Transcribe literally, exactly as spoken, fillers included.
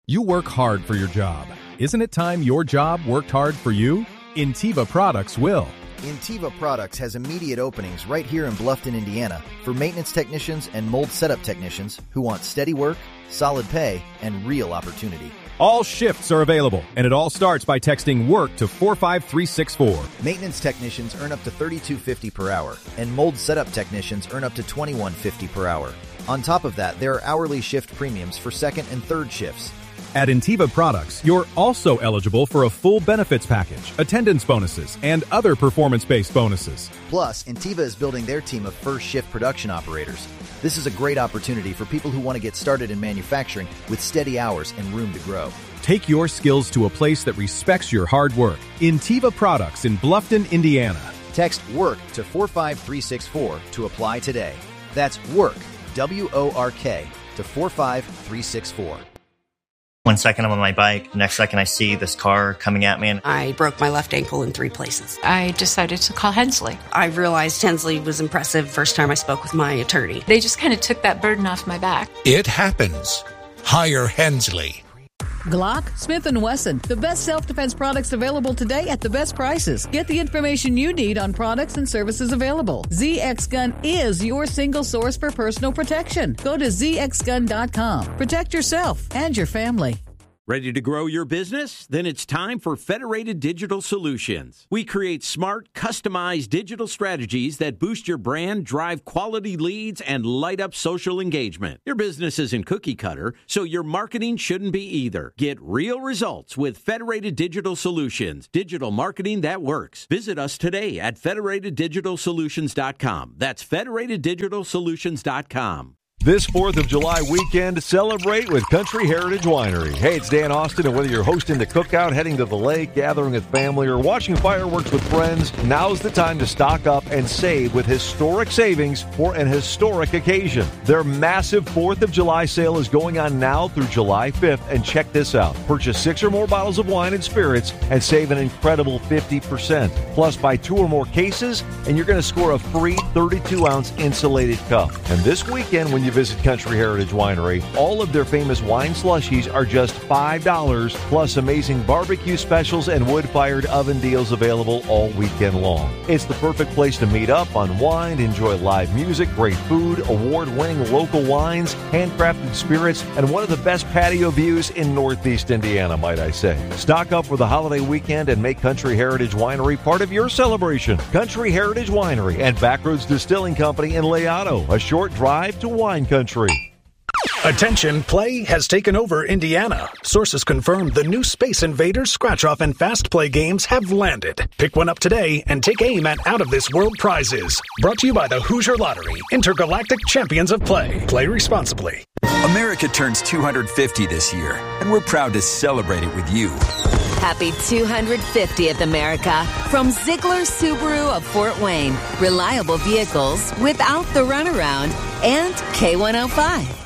You work hard for your job. Isn't it time your job worked hard for you? Intiva Products will. Intiva Products has immediate openings right here in Bluffton, Indiana for maintenance technicians and mold setup technicians who want steady work, solid pay, and real opportunity. All shifts are available, and it all starts by texting WORK to four five three six four. Maintenance technicians earn up to thirty-two fifty per hour, and mold setup technicians earn up to twenty-one fifty per hour. On top of that, there are hourly shift premiums for second and third shifts. At Intiva Products, you're also eligible for a full benefits package, attendance bonuses, and other performance-based bonuses. Plus, Intiva is building their team of first shift production operators. This is a great opportunity for people who want to get started in manufacturing with steady hours and room to grow. Take your skills to a place that respects your hard work. Intiva Products in Bluffton, Indiana. Text WORK to four five three six four to apply today. That's WORK, W O R K, to four five three six four. One second I'm on my bike, the next second I see this car coming at me. And I broke my left ankle in three places. I decided to call Hensley. I realized Hensley was impressive first time I spoke with my attorney. They just kind of took that burden off my back. It happens. Hire Hensley. Glock, Smith and Wesson, the best self-defense products available today at the best prices. Get the information you need on products and services available. Z X Gun is your single source for personal protection. Go to Z X gun dot com. Protect yourself and your family. Ready to grow your business? Then it's time for Federated Digital Solutions. We create smart, customized digital strategies that boost your brand, drive quality leads, and light up social engagement. Your business isn't cookie cutter, so your marketing shouldn't be either. Get real results with Federated Digital Solutions, digital marketing that works. Visit us today at federated digital solutions dot com. That's federated digital solutions dot com. This fourth of July weekend, celebrate with Country Heritage Winery. Hey, it's Dan Austin, and whether you're hosting the cookout, heading to the lake, gathering with family, or watching fireworks with friends, now's the time to stock up and save with historic savings for an historic occasion. Their massive fourth of July sale is going on now through July fifth, and check this out. Purchase six or more bottles of wine and spirits and save an incredible fifty percent. Plus, buy two or more cases, and you're going to score a free thirty-two ounce insulated cup. And this weekend, when you visit Country Heritage Winery, all of their famous wine slushies are just five dollars, plus amazing barbecue specials and wood-fired oven deals available all weekend long. It's the perfect place to meet up, unwind, enjoy live music, great food, award-winning local wines, handcrafted spirits, and one of the best patio views in Northeast Indiana, might I say. Stock up for the holiday weekend and make Country Heritage Winery part of your celebration. Country Heritage Winery and Backroads Distilling Company in Legato, a short drive to wine country. Attention, play has taken over Indiana. Sources confirm the new Space Invaders scratch-off and fast play games have landed. Pick one up today and take aim at out-of-this-world prizes. Brought to you by the Hoosier Lottery, intergalactic champions of play. Play responsibly. America turns two hundred fifty this year, and we're proud to celebrate it with you. Happy two hundred fiftieth, America. From Ziegler Subaru of Fort Wayne. Reliable vehicles without the runaround. And K one oh five.